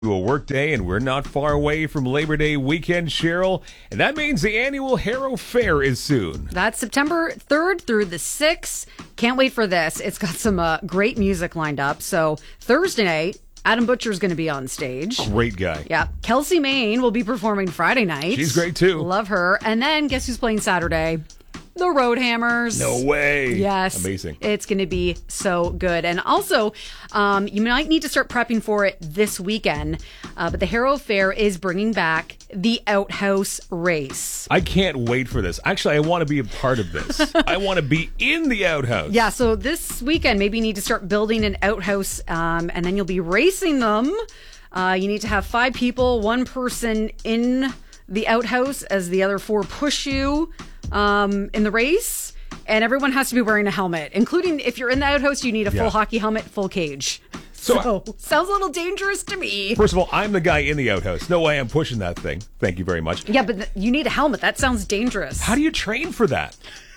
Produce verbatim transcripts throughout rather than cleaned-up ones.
A work day, and we're not far away from Labor Day weekend, Cheryl, and that means the annual Harrow Fair is soon. That's September third through the sixth. Can't wait for this. It's got some uh, great music lined up. So Thursday night, Adam Butcher's going to be on stage. Great guy. Yeah. Kelsey Main will be performing Friday night. She's great too. Love her. And then guess who's playing Saturday? The Roadhammers. No way. Yes. Amazing. It's going to be so good. And also, um, you might need to start prepping for it this weekend. Uh, but the Harrow Fair is bringing back the Outhouse Race. I can't wait for this. Actually, I want to be a part of this. I want to be in the outhouse. Yeah, so this weekend, maybe you need to start building an outhouse, um, and then you'll be racing them. Uh, you need to have five people, one person in the outhouse as the other four push you um, in the race. And everyone has to be wearing a helmet, including if you're in the outhouse, you need a full Yeah. hockey helmet, full cage. So, So, sounds a little dangerous to me. first of all, I'm the guy in the outhouse. No way I'm pushing that thing. Thank you very much. Yeah, but th- you need a helmet. That sounds dangerous. How do you train for that?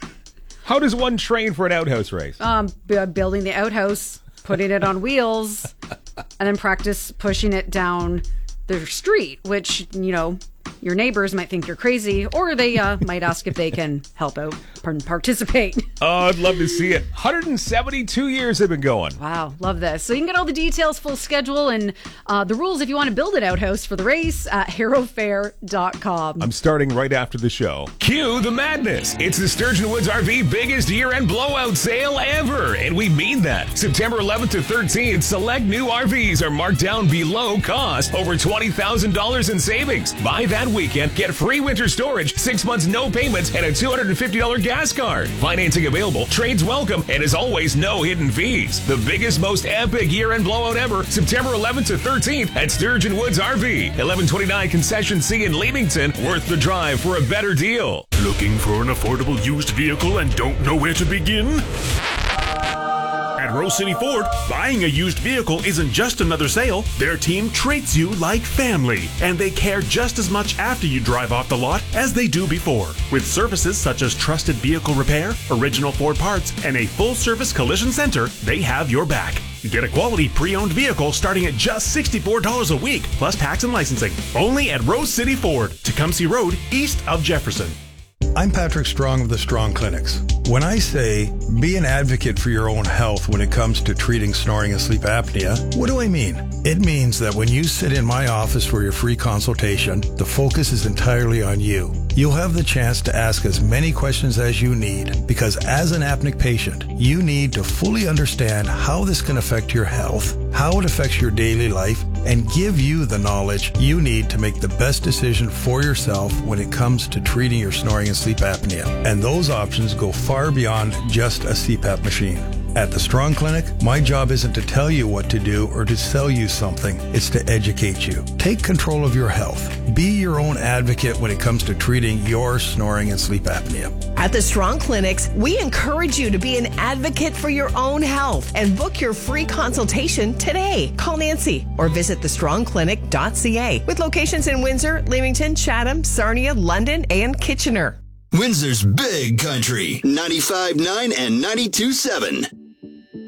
How does one train for an outhouse race? Um, b- building the outhouse, putting it on wheels, and then practice pushing it down the street, which, you know, your neighbors might think you're crazy, or they uh, might ask if they can help out and participate. Oh, I'd love to see it. one hundred seventy-two years they've been going. Wow, love this. So you can get all the details, full schedule, and uh, the rules if you want to build an outhouse for the race at harrow fair dot com. I'm starting right after the show. Cue the madness. It's the Sturgeon Woods R V biggest year-end blowout sale ever, and we mean that. September eleventh to thirteenth, select new R Vs are marked down below cost. Over twenty thousand dollars in savings. Buy that weekend, get free winter storage, six months no payments, and a two hundred fifty dollars gas card. Financing available, trades welcome, and as always, no hidden fees. The biggest, most epic year-end blowout ever, September eleventh to thirteenth at Sturgeon Woods R V, eleven twenty-nine Concession C in Leamington. Worth the drive for a better deal. Looking for an affordable used vehicle and don't know where to begin? At Rose City Ford, buying a used vehicle isn't just another sale. Their team treats you like family, and they care just as much after you drive off the lot as they do before. With services such as trusted vehicle repair, original Ford parts, and a full-service collision center, they have your back. Get a quality pre-owned vehicle starting at just sixty-four dollars a week, plus tax and licensing. Only at Rose City Ford, Tecumseh Road, east of Jefferson. I'm Patrick Strong of the Strong Clinics. When I say be an advocate for your own health when it comes to treating snoring and sleep apnea, what do I mean? It means that when you sit in my office for your free consultation, the focus is entirely on you. You'll have the chance to ask as many questions as you need, because as an apneic patient, you need to fully understand how this can affect your health, how it affects your daily life, and give you the knowledge you need to make the best decision for yourself when it comes to treating your snoring and sleep apnea. And those options go far beyond just a C PAP machine. At the Strong Clinic, my job isn't to tell you what to do or to sell you something. It's to educate you. Take control of your health. Be your own advocate when it comes to treating your snoring and sleep apnea. At the Strong Clinics, we encourage you to be an advocate for your own health and book your free consultation today. Call Nancy or visit the strong clinic dot c a with locations in Windsor, Leamington, Chatham, Sarnia, London, and Kitchener. Windsor's Big Country, ninety-five point nine and ninety-two point seven.